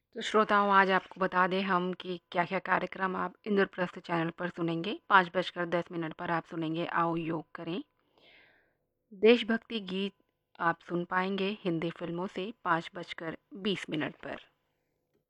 तो श्रोताओं, आज आपको बता दें हम कि क्या-क्या कार्यक्रम आप इंद्रप्रस्थ चैनल पर सुनेंगे। 5:10 पर आप सुनेंगे आओ योग करें। देशभक्ति गीत आप सुन पाएँगे हिंदी फ़िल्मों से 5:20 पर।